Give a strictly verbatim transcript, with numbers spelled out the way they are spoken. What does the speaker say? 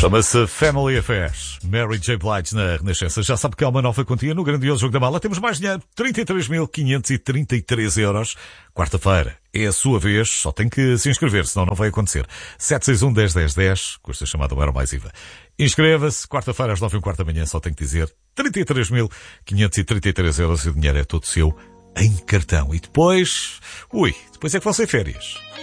Chama-se Family Affairs. Mary J. Blige na Renascença. Já sabe que há uma nova quantia no grandioso jogo da mala. Temos mais dinheiro. trinta e três mil quinhentos e trinta e três euros. Quarta-feira é a sua vez. Só tem que se inscrever, senão não vai acontecer. sete seis um, um zero um zero, custa chamada Euro mais I V A. Inscreva-se. Quarta-feira às nove e um quarto da manhã. Só tem que dizer trinta e três mil quinhentos e trinta e três euros. E o dinheiro é todo seu em cartão. E depois... Ui, depois é que vão ser férias.